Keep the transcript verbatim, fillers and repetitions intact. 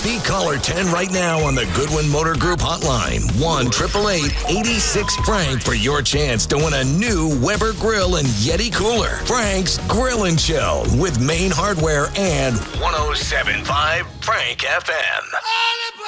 Beat caller ten right now on the Goodwin Motor Group hotline. one eight eight eight, eight six, Frank for your chance to win a new Weber grill and Yeti cooler. Frank's Grill and Chill with Main Hardware and one oh seven point five Frank F M.